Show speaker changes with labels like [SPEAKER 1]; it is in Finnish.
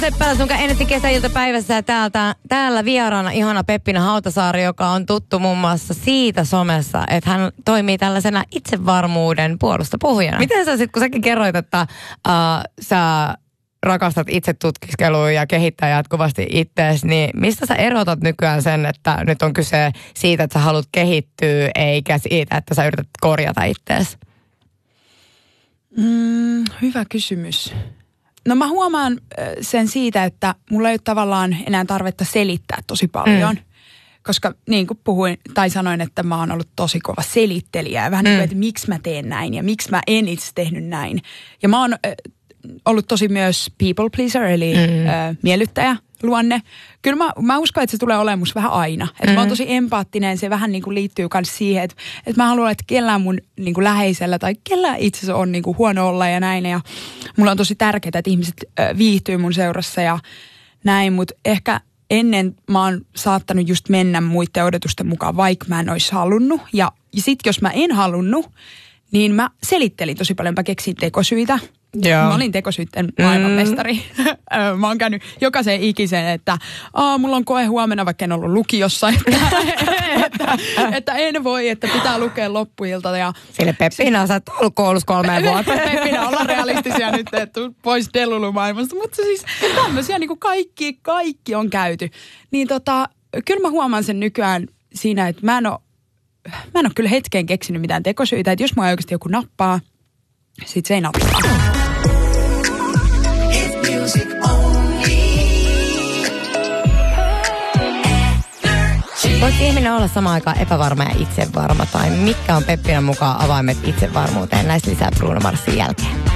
[SPEAKER 1] Seppälä, sun Energy kesäiltapäivässä ja täällä vieraana ihana Peppina Hautasaari, joka on tuttu muun muassa siitä somessa, että hän toimii tällaisena itsevarmuuden puolustapuhujana. Miten sä sitten, kun säkin kerroit, että sä rakastat itse tutkiskelua ja kehittää jatkuvasti itseäsi, niin mistä sä erotat nykyään sen, että nyt on kyse siitä, että sä haluat kehittyä, eikä siitä, että sä yrität korjata itseäsi?
[SPEAKER 2] Hyvä kysymys. No mä huomaan sen siitä, että mulla ei ole tavallaan enää tarvetta selittää tosi paljon. Koska niin kuin puhuin tai sanoin, että mä oon ollut tosi kova selittelijä. Ja vähän niin kuin, että miksi mä teen näin ja miksi mä en itse tehnyt näin. Ja mä oon ollut tosi myös people pleaser, eli miellyttäjä luonne. Kyllä mä uskon, että se tulee olemaan musta vähän aina. Että mä oon tosi empaattinen, se vähän niin kuin liittyy myös siihen, että mä haluan, että kellään mun niin kuin läheisellä tai kellään itse asiassa on niin kuin huono olla ja näin. Ja mulla on tosi tärkeää, että ihmiset viihtyy mun seurassa ja näin, mutta ehkä ennen mä oon saattanut just mennä muiden odotusten mukaan, vaikka mä en olisi halunnut. Ja sit jos mä en halunnut, niin mä selittelin tosi paljon, mä keksin tekosyitä. Joo. Mä olin tekosyitten maailmanmestari. Mä oon käynyt jokaisen ikisen, että mulla on koe huomenna, vaikka en ollut lukiossa, että en voi, että pitää lukea loppuilta. Ja
[SPEAKER 1] sille Peppina, sä et ollut koulussa 3 vuotta.
[SPEAKER 2] Peppina, ollaan realistisia nyt, että pois Delulu-maailmasta. Mutta siis tämmöisiä niin kuin kaikki on käyty. Niin kyllä mä huomaan sen nykyään siinä, että mä en ole kyllä hetkeen keksinyt mitään tekosyitä. Että jos mua oikeasti joku nappaa, sit se ei nappaa.
[SPEAKER 1] Voiko ihminen olla samaan aikaan epävarma ja itsevarma? Tai mitkä on Peppinan mukaan avaimet itsevarmuuteen? Näistä lisää Bruno Marsin jälkeen.